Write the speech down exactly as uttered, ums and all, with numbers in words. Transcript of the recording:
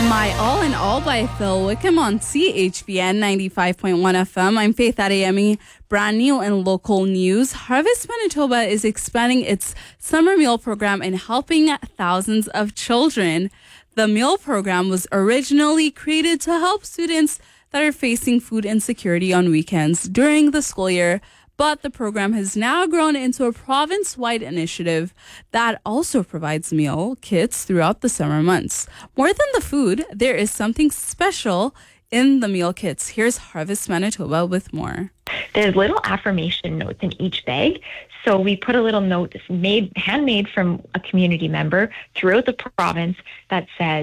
My All in All by Phil Wickham on C H B N ninety-five point one F M. I'm Faith Adeyemi. Brand new and local news. Harvest Manitoba is expanding its summer meal program and helping thousands of children. The meal program was originally created to help students that are facing food insecurity on weekends during the school year, but the program has now grown into a province-wide initiative that also provides meal kits throughout the summer months. More than the food, there is something special in the meal kits. Here's Harvest Manitoba with more. There's little affirmation notes in each bag. So we put a little note that's made, handmade from a community member throughout the province that says,